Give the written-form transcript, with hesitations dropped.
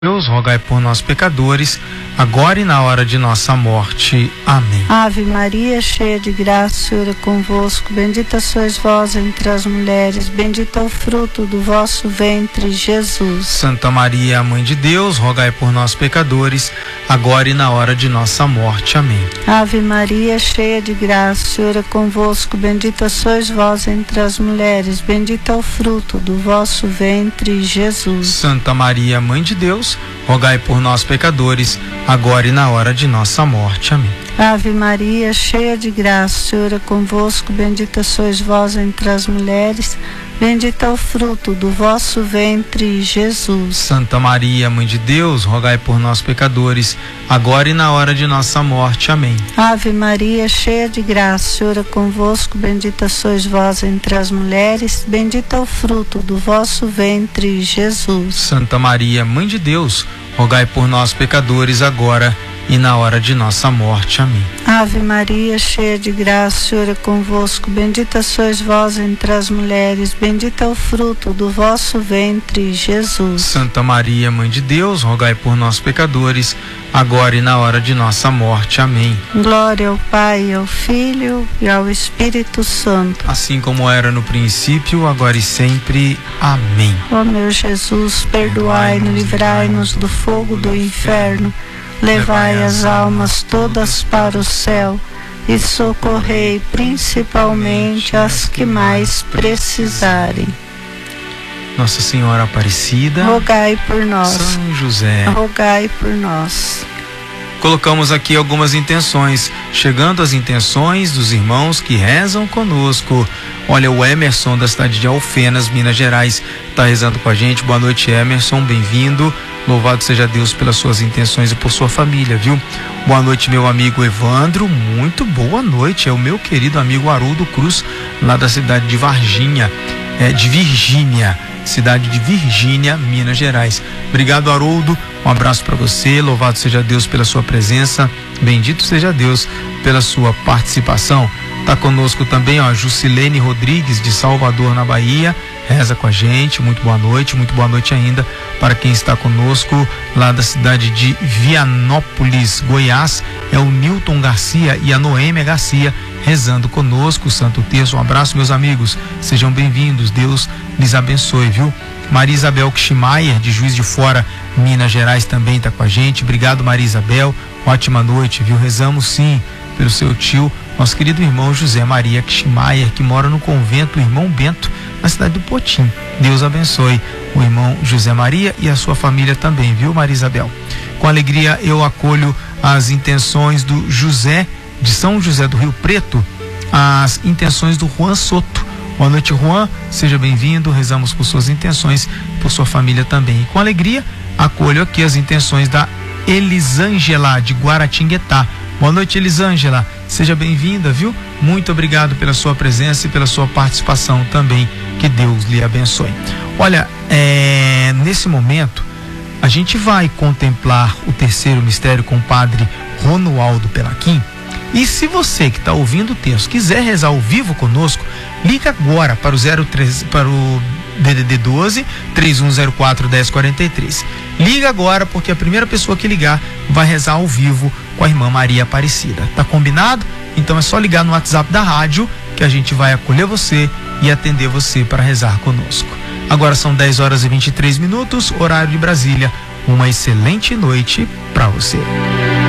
Deus, rogai por nós pecadores, agora e na hora de nossa morte. Amém. Ave Maria, cheia de graça, o Senhor é convosco. Bendita sois vós entre as mulheres, bendito é o fruto do vosso ventre, Jesus. Santa Maria, Mãe de Deus, rogai por nós pecadores, agora e na hora de nossa morte. Amém. Ave Maria, cheia de graça, o Senhor é convosco. Bendita sois vós entre as mulheres, bendito é o fruto do vosso ventre, Jesus. Santa Maria, Mãe de Deus, rogai por nós pecadores, agora e na hora de nossa morte. Amém. Ave Maria, cheia de graça, o Senhor é convosco. Bendita sois vós entre as mulheres, bendito é o fruto do vosso ventre, Jesus. Santa Maria, Mãe de Deus, rogai por nós pecadores, agora e na hora de nossa morte. Amém. Ave Maria, cheia de graça, o Senhor é convosco. Bendita sois vós entre as mulheres, bendito é o fruto do vosso ventre, Jesus. Santa Maria, Mãe de Deus, rogai por nós pecadores, agora e na hora de nossa morte. Amém. Ave Maria, cheia de graça, o Senhor é convosco. Bendita sois vós entre as mulheres, bendito é o fruto do vosso ventre, Jesus. Santa Maria, Mãe de Deus, rogai por nós pecadores, agora e na hora de nossa morte. Amém. Glória ao Pai, ao Filho e ao Espírito Santo. Assim como era no princípio, agora e sempre. Amém. Ó meu Jesus, perdoai-nos, livrai-nos do fogo do inferno. Levai as almas todas para o céu e socorrei principalmente as que mais precisarem. Nossa Senhora Aparecida, rogai por nós. São José, rogai por nós. Colocamos aqui algumas intenções, chegando às intenções dos irmãos que rezam conosco. Olha, o Emerson da cidade de Alfenas, Minas Gerais, está rezando com a gente. Boa noite, Emerson, bem-vindo. Louvado seja Deus pelas suas intenções e por sua família, viu? Boa noite, meu amigo Evandro, muito boa noite. É o meu querido amigo Haroldo Cruz, lá da cidade de Varginha, de Virgínia, cidade de Virgínia, Minas Gerais. Obrigado, Haroldo, um abraço para você. Louvado seja Deus pela sua presença, bendito seja Deus pela sua participação. Tá conosco também, ó, Jusilene Rodrigues, de Salvador, na Bahia, reza com a gente. Muito boa noite ainda para quem está conosco lá da cidade de Vianópolis, Goiás. É o Newton Garcia e a Noêmia Garcia rezando conosco o Santo Terço. Um abraço, meus amigos, sejam bem-vindos, Deus lhes abençoe, viu? Maria Isabel Kschmaier, de Juiz de Fora, Minas Gerais, também está com a gente. Obrigado, Maria Isabel, ótima noite, viu? Rezamos sim pelo seu tio, nosso querido irmão José Maria Kschmaier, que mora no convento Irmão Bento, na cidade do Potim. Deus abençoe o irmão José Maria e a sua família também, viu, Maria Isabel? Com alegria eu acolho as intenções do José, de São José do Rio Preto, as intenções do Juan Soto. Boa noite, Juan, seja bem-vindo, rezamos por suas intenções, por sua família também. E com alegria acolho aqui as intenções da Elisângela, de Guaratinguetá. Boa noite, Elisângela, seja bem-vinda, viu? Muito obrigado pela sua presença e pela sua participação também, que Deus lhe abençoe. Olha, nesse momento a gente vai contemplar o terceiro mistério com o padre Ronualdo Pelaquim. E se você que está ouvindo o texto quiser rezar ao vivo conosco, liga agora para o DDD 12 3104 1043. Liga agora, porque a primeira pessoa que ligar vai rezar ao vivo com a irmã Maria Aparecida. Tá combinado? Então é só ligar no WhatsApp da rádio que a gente vai acolher você e atender você para rezar conosco. Agora são 10 horas e 23 minutos, horário de Brasília. Uma excelente noite para você.